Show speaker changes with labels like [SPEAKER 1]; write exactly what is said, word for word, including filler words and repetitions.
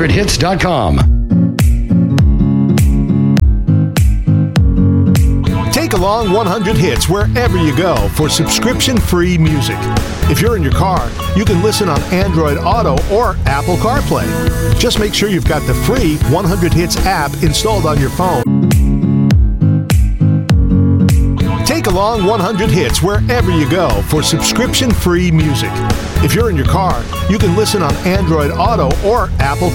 [SPEAKER 1] hundred hits dot com.
[SPEAKER 2] Take along one hundred hits wherever you go for subscription-free music. If you're in your car, you can listen on Android Auto or Apple CarPlay. Just make sure you've got the free one hundred hits app installed on your phone. Take along one hundred hits wherever you go for subscription-free music. If you're in your car, you can listen on Android Auto or Apple